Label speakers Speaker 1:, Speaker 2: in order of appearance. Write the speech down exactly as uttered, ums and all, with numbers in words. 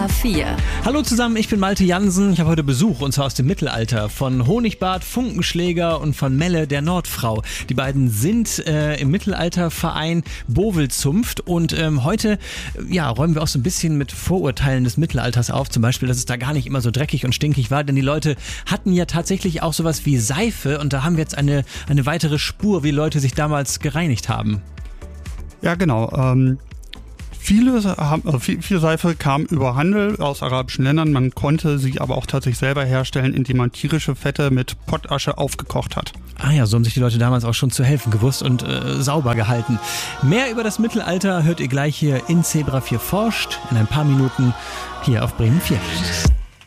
Speaker 1: vier.
Speaker 2: Hallo zusammen, ich bin Malte Jansen. Ich habe heute Besuch, und zwar aus dem Mittelalter, von Honigbart, Funkenschläger und von Melle, der Nordfrau. Die beiden sind äh, im Mittelalterverein Bovelzunft, und ähm, heute ja, räumen wir auch so ein bisschen mit Vorurteilen des Mittelalters auf. Zum Beispiel, dass es da gar nicht immer so dreckig und stinkig war, denn die Leute hatten ja tatsächlich auch sowas wie Seife, und da haben wir jetzt eine, eine weitere Spur, wie Leute sich damals gereinigt haben.
Speaker 3: Ja, genau. Ähm, viele, haben, äh, viel, viel Seife kam über Handel aus arabischen Ländern. Man konnte sie aber auch tatsächlich selber herstellen, indem man tierische Fette mit Pottasche aufgekocht hat.
Speaker 2: Ah ja, so haben sich die Leute damals auch schon zu helfen gewusst und äh, sauber gehalten. Mehr über das Mittelalter hört ihr gleich hier in Zebra vier forscht in ein paar Minuten hier auf Bremen vier.